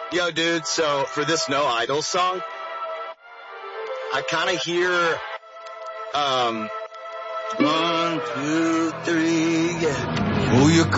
Yo, dude, so for this No Idols song, I kind of hear, 1, 2, 3, yeah. Who you